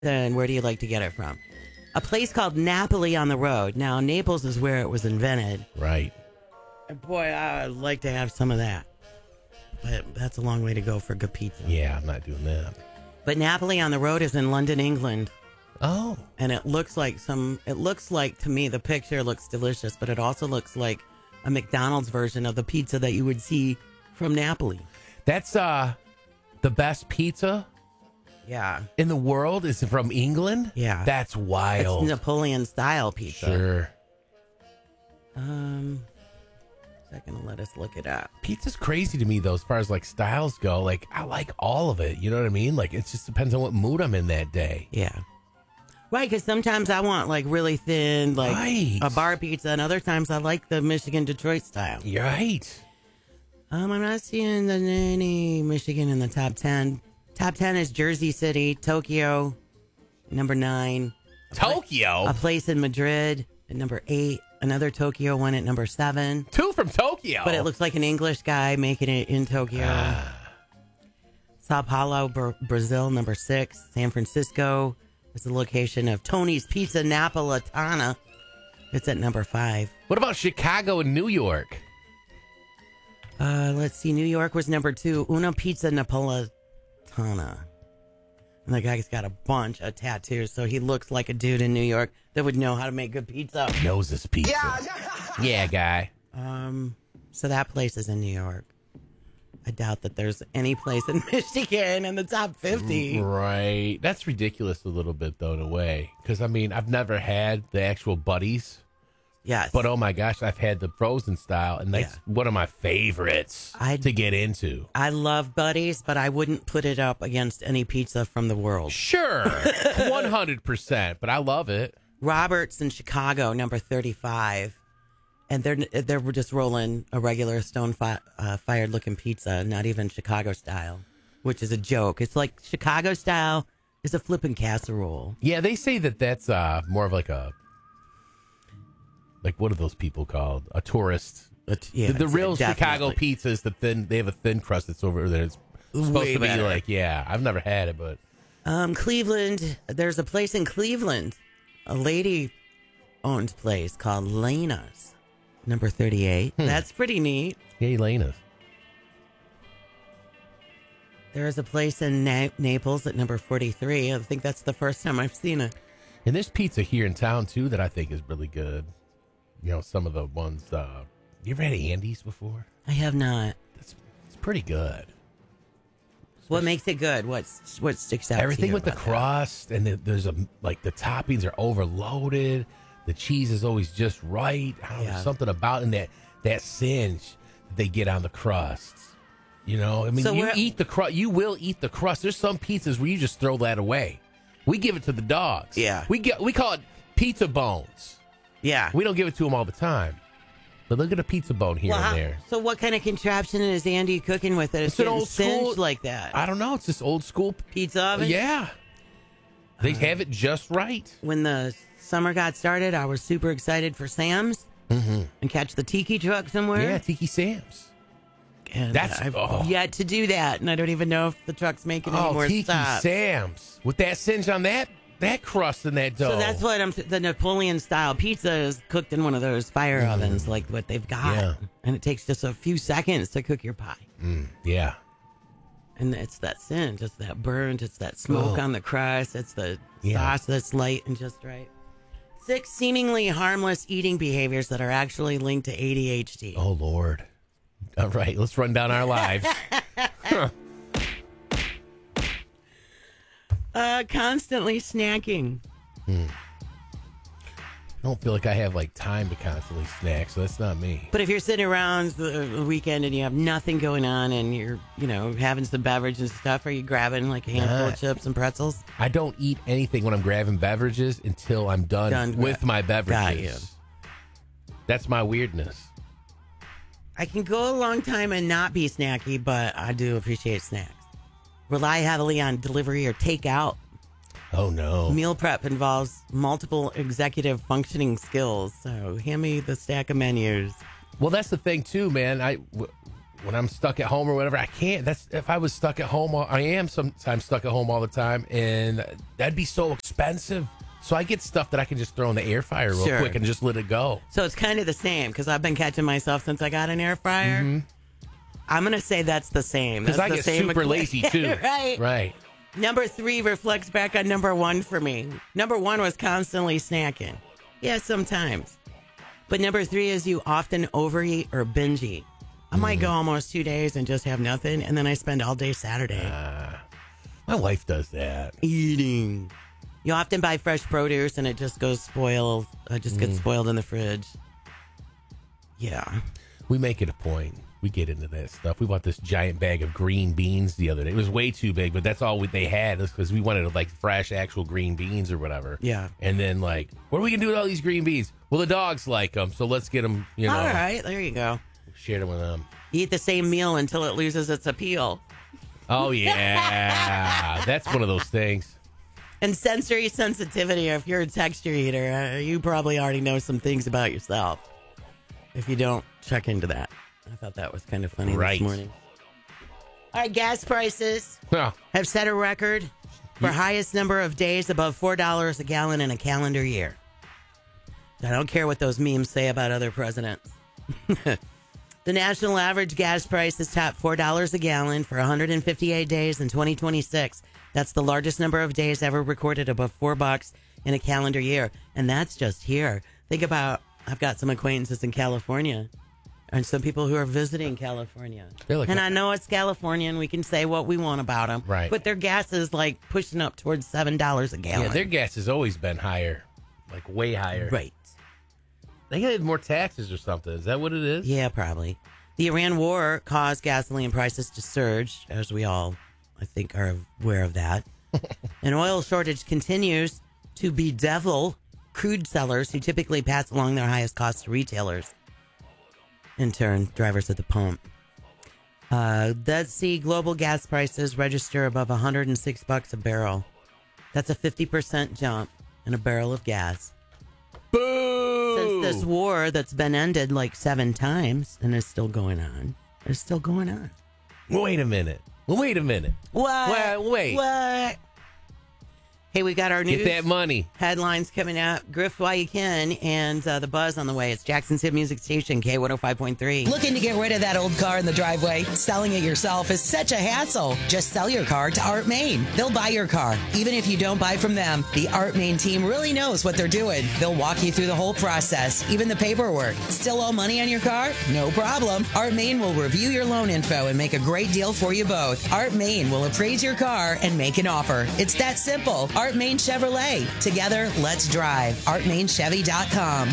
then where do you like to get it from? A place called Napoli on the Road. Now, Naples is where it was invented. Right. And boy, I'd like to have some of that. But that's a long way to go for good pizza. Yeah, I'm not doing that. But Napoli on the Road is in London, England. Oh. And it looks like to me, the picture looks delicious, but it also looks like a McDonald's version of the pizza that you would see from Napoli. That's the best pizza Yeah. in the world is from England? Yeah. That's wild. It's Napoleon style pizza. Sure. Second, let us look it up. Pizza's crazy to me, though, as far as like styles go. Like, I like all of it. You know what I mean? Like, it just depends on what mood I'm in that day. Yeah. Right, because sometimes I want like really thin, like Right. a bar pizza, and other times I like the Michigan Detroit style. You're right. I'm not seeing any Michigan in the top 10. Top 10 is Jersey City, Tokyo, number 9. Tokyo? A place in Madrid at number 8. Another Tokyo one at number 7. 2 from Tokyo. But it looks like an English guy making it in Tokyo. Sao Paulo, Brazil, number 6. San Francisco is the location of Tony's Pizza Napolitana. It's at number 5. What about Chicago and New York? Let's see. New York was number 2. Una Pizza Napolitana. And the guy's got a bunch of tattoos, so he looks like a dude in New York that would know how to make good pizza. Knows his pizza. Yeah, guy. So that place is in New York. I doubt that there's any place in Michigan in the top 50. Right. That's ridiculous a little bit, though, in a way. Because, I mean, I've never had the actual Buddies. Yes. But, oh, my gosh, I've had the frozen style. And that's one of my favorites to get into. I love Buddies, but I wouldn't put it up against any pizza from the world. Sure. 100%. But I love it. Roberts in Chicago, number 35. And they're just rolling a regular stone-fired looking pizza, not even Chicago style, which is a joke. It's like Chicago style is a flipping casserole. Yeah, they say that that's more of like a, like, what are those people called? A tourist. The real Chicago pizza is they have a thin crust that's over there. It's supposed Way to be better. like, yeah, I've never had it, but. Cleveland, there's a place in Cleveland, a lady-owned place called Lena's, number 38. That's pretty neat. Hey, Elena's. There is a place in Naples at number 43. I think that's the first time I've seen it. And there's pizza here in town, too, that I think is really good. You know, some of the ones, you ever had Andy's before? I have not. It's pretty good. What makes it good? What sticks out to Everything you with the about crust, and there's the toppings are overloaded. The cheese is always just right. I don't know, there's something about in that singe that they get on the crusts. You know, I mean, So you we're- eat the crust. You will eat the crust. There's some pizzas where you just throw that away. We give it to the dogs. Yeah. we call it pizza bones. Yeah. We don't give it to them all the time. But look at a pizza bone here and there. So what kind of contraption is Andy cooking with it? It's an old school singed like that. I don't know. It's this old school Pizza oven? Yeah. They have it just right. When the summer got started, I was super excited for Sam's and catch the tiki truck somewhere. Yeah, Tiki Sam's. And That's- I've yet to do that, and I don't even know if the truck's making any more Tiki stops. Sam's. With that singe on that crust and that dough. So that's what the Napoleon style pizza is cooked in one of those fire ovens, like what they've got. Yeah. And it takes just a few seconds to cook your pie. Yeah. And it's that singe, it's that burnt, it's that smoke on the crust, it's the sauce that's light and just right. 6 seemingly harmless eating behaviors that are actually linked to ADHD. Oh, Lord. All right, let's run down our lives. Constantly snacking. I don't feel like I have like time to constantly snack, so that's not me. But if you're sitting around the weekend and you have nothing going on and you're, having some beverage and stuff, are you grabbing like a handful of chips and pretzels? I don't eat anything when I'm grabbing beverages until I'm done with my beverages. Got you. That's my weirdness. I can go a long time and not be snacky, but I do appreciate snacks. Rely heavily on delivery or takeout. Oh, no. Meal prep involves multiple executive functioning skills, so hand me the stack of menus. Well, that's the thing, too, man. when I'm stuck at home or whatever, I can't. That's if I was stuck at home. I am sometimes stuck at home all the time, and that'd be so expensive. So I get stuff that I can just throw in the air fryer real quick and just let it go. So it's kind of the same because I've been catching myself since I got an air fryer. Mm-hmm. I'm going to say that's the same. Because I get super lazy too. Right. Number 3 reflects back on number 1 for me. Number 1 was constantly snacking. Yeah, sometimes. But number 3 is you often overeat or binge eat. I might go almost 2 days and just have nothing, and then I spend all day Saturday. My wife does that. Eating. You often buy fresh produce, and it just goes spoiled. It just gets spoiled in the fridge. Yeah. We make it a point. We get into that stuff. We bought this giant bag of green beans the other day. It was way too big, but that's all they had because we wanted like fresh, actual green beans or whatever. Yeah. And then like, what are we gonna do with all these green beans? Well, the dogs like them, so let's get them. You know. All right, there you go. Share them with them. Eat the same meal until it loses its appeal. Oh yeah, that's one of those things. And sensory sensitivity. If you're a texture eater, you probably already know some things about yourself. If you don't, check into that. I thought that was kind of funny this morning. All right, gas prices have set a record for highest number of days above $4 a gallon in a calendar year. I don't care what those memes say about other presidents. The national average gas price has topped $4 a gallon for 158 days in 2026. That's the largest number of days ever recorded above $4 in a calendar year. And that's just here. Think about, I've got some acquaintances in California and some people who are visiting California. And I know it's California and we can say what we want about them. Right. But their gas is like pushing up towards $7 a gallon. Yeah, their gas has always been higher. Like way higher. Right. They got more taxes or something. Is that what it is? Yeah, probably. The Iran war caused gasoline prices to surge, as we all, I think, are aware of that. An oil shortage continues to bedevil crude sellers who typically pass along their highest costs to retailers. In turn, drivers at the pump. Let's see global gas prices register above $106 a barrel. That's a 50% jump in a barrel of gas. Boo! Since this war that's been ended like 7 times and is still going on. It's still going on. Wait a minute. Wait. What? Hey, we got our news. Get that money. Headlines coming out. Grift while you can. And the buzz on the way. It's Jackson's Hit Music Station, K105.3. Looking to get rid of that old car in the driveway? Selling it yourself is such a hassle. Just sell your car to Art Main. They'll buy your car, even if you don't buy from them. The Art Main team really knows what they're doing. They'll walk you through the whole process, even the paperwork. Still owe money on your car? No problem. Art Main will review your loan info and make a great deal for you both. Art Main will appraise your car and make an offer. It's that simple. Art Main Chevrolet. Together, let's drive. ArtMainChevy.com.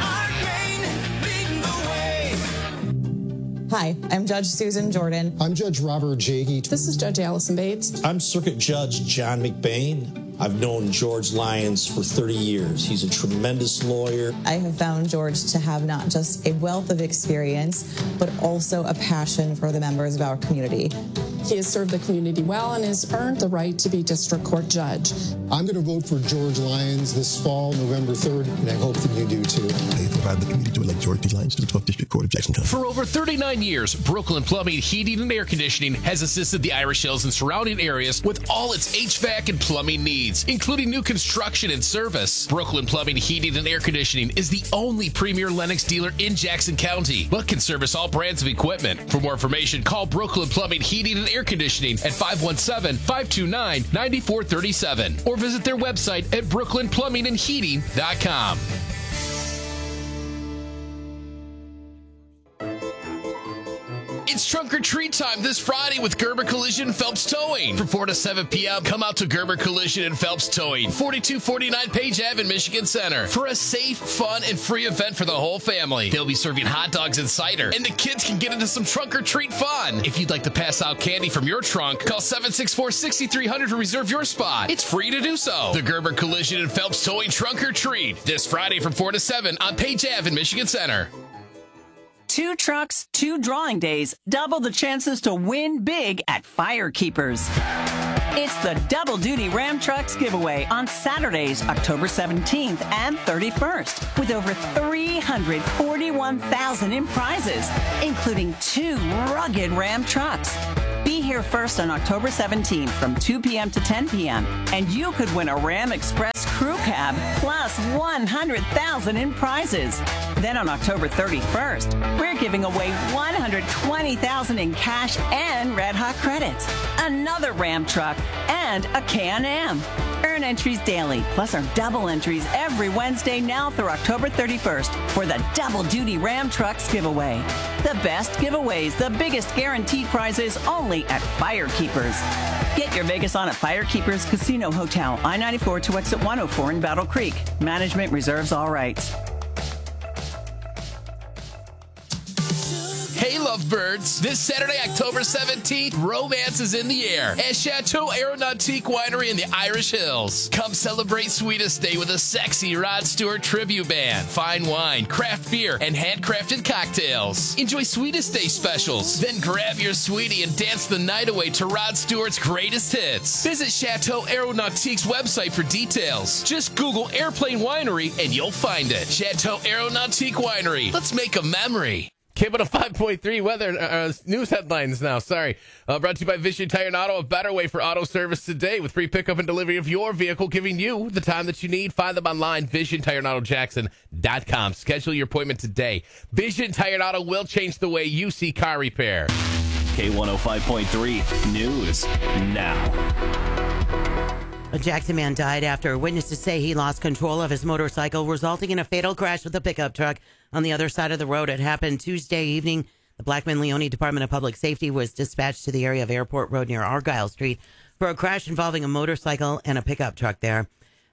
Hi, I'm Judge Susan Jordan. I'm Judge Robert Jagey. This is Judge Allison Bates. I'm Circuit Judge John McBain. I've known George Lyons for 30 years. He's a tremendous lawyer. I have found George to have not just a wealth of experience, but also a passion for the members of our community. He has served the community well and has earned the right to be district court judge. I'm going to vote for George Lyons this fall, November 3rd, and I hope that you do too. I provide the community to elect George D. Lyons to the 12th District Court of Jackson County. For over 39 years, Brooklyn Plumbing, Heating, and Air Conditioning has assisted the Irish Hills and surrounding areas with all its HVAC and plumbing needs, including new construction and service. Brooklyn Plumbing, Heating, and Air Conditioning is the only premier Lennox dealer in Jackson County, but can service all brands of equipment. For more information, call Brooklyn Plumbing, Heating, and Air Conditioning at 517-529-9437 or visit their website at brooklynplumbingandheating.com. It's trunk or treat time this Friday with Gerber Collision and Phelps Towing. From 4 to 7 p.m., come out to Gerber Collision and Phelps Towing, 4249 Page Ave in Michigan Center, for a safe, fun, and free event for the whole family. They'll be serving hot dogs and cider, and the kids can get into some trunk or treat fun. If you'd like to pass out candy from your trunk, call 764-6300 to reserve your spot. It's free to do so. The Gerber Collision and Phelps Towing Trunk or Treat, this Friday from 4 to 7 on Page Ave in Michigan Center. 2 trucks, 2 drawing days, double the chances to win big at Firekeepers. It's the Double Duty Ram Trucks giveaway on Saturdays, October 17th and 31st, with over $341,000 in prizes, including 2 rugged Ram trucks. Be here first on October 17th from 2 p.m. to 10 p.m., and you could win a Ram Express crew cab plus $100,000 in prizes. Then on October 31st, we're giving away $120,000 in cash and Red Hot credits, another Ram truck, and a Can-Am. Earn entries daily, plus our double entries every Wednesday now through October 31st for the Double Duty Ram Trucks giveaway. The best giveaways, the biggest guaranteed prizes, only at Firekeepers. Get your Vegas on at Firekeepers Casino Hotel, I-94 to exit 104 in Battle Creek. Management reserves all rights. Hey, lovebirds. This Saturday, October 17th, romance is in the air at Chateau Aeronautique Winery in the Irish Hills. Come celebrate Sweetest Day with a sexy Rod Stewart tribute band, fine wine, craft beer, and handcrafted cocktails. Enjoy Sweetest Day specials. Then grab your sweetie and dance the night away to Rod Stewart's greatest hits. Visit Chateau Aeronautique's website for details. Just Google Airplane Winery and you'll find it. Chateau Aeronautique Winery. Let's make a memory. K105.3 weather news headlines now. Brought to you by Vision Tire and Auto, a better way for auto service today with free pickup and delivery of your vehicle, giving you the time that you need. Find them online, VisionTireAndAutoJackson.com. Schedule your appointment today. Vision Tire and Auto will change the way you see car repair. K105.3 News now. A Jackson man died after witnesses say he lost control of his motorcycle, resulting in a fatal crash with a pickup truck on the other side of the road. It happened Tuesday evening. The Blackman-Leone Department of Public Safety was dispatched to the area of Airport Road near Argyle Street for a crash involving a motorcycle and a pickup truck there.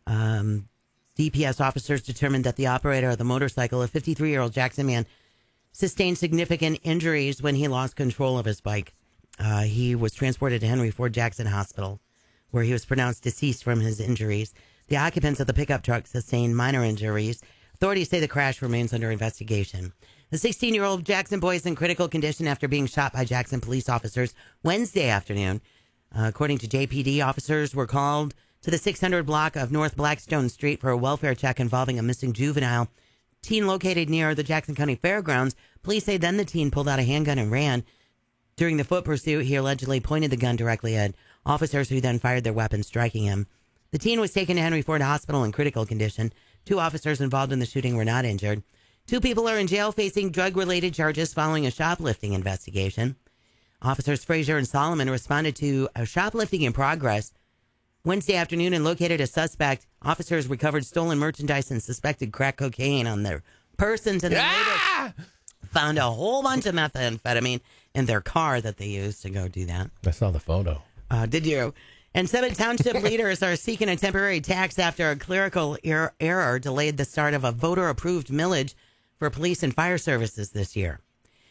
DPS officers determined that the operator of the motorcycle, a 53-year-old Jackson man, sustained significant injuries when he lost control of his bike. He was transported to Henry Ford Jackson Hospital, where he was pronounced deceased from his injuries. The occupants of the pickup truck sustained minor injuries. Authorities say the crash remains under investigation. The 16-year-old Jackson boy is in critical condition after being shot by Jackson police officers Wednesday afternoon. According to JPD, officers were called to the 600 block of North Blackstone Street for a welfare check involving a missing juvenile teen located near the Jackson County Fairgrounds. Police say then the teen pulled out a handgun and ran. During the foot pursuit, he allegedly pointed the gun directly at officers who then fired their weapons, striking him. The teen was taken to Henry Ford Hospital in critical condition. 2 officers involved in the shooting were not injured. 2 people are in jail facing drug-related charges following a shoplifting investigation. Officers Frazier and Solomon responded to a shoplifting in progress Wednesday afternoon and located a suspect. Officers recovered stolen merchandise and suspected crack cocaine on their persons, and found a whole bunch of methamphetamine in their car that they used to go do that. I saw the photo. Did you? And 7 township leaders are seeking a temporary tax after a clerical error delayed the start of a voter-approved millage for police and fire services this year.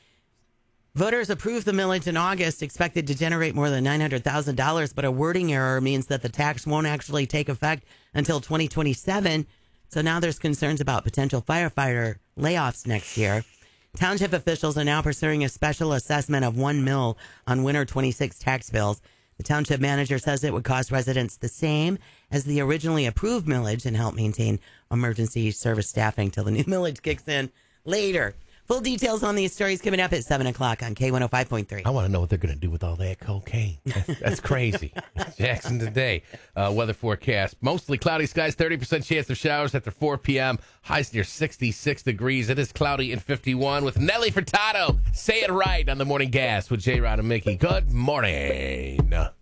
Voters approved the millage in August, expected to generate more than $900,000, but a wording error means that the tax won't actually take effect until 2027. So now there's concerns about potential firefighter layoffs next year. Township officials are now pursuing a special assessment of $1 million on winter 26 tax bills. The township manager says it would cost residents the same as the originally approved millage and help maintain emergency service staffing till the new millage kicks in later. Full details on these stories coming up at 7 o'clock on K105.3. I want to know what they're going to do with all that cocaine. That's crazy. Jackson today. Weather forecast. Mostly cloudy skies, 30% chance of showers after 4 p.m. Highs near 66 degrees. It is cloudy and 51 with Nelly Furtado. Say it right on the Morning Gas with J-Rod and Mickey. Good morning.